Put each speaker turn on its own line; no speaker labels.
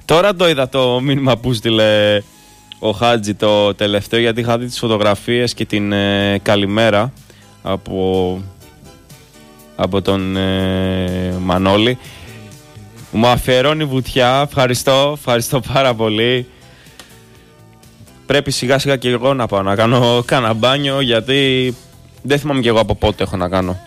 Τώρα το είδα το μήνυμα που στείλε ο Χάτζη το τελευταίο, γιατί είχα δει τις φωτογραφίες και την καλημέρα από τον Μανώλη. Μου αφιερώνει βουτιά, ευχαριστώ πάρα πολύ. Πρέπει σιγά σιγά και εγώ να πάω να κάνω κάνα μπάνιο, γιατί δεν θυμάμαι και εγώ από πότε έχω να κάνω.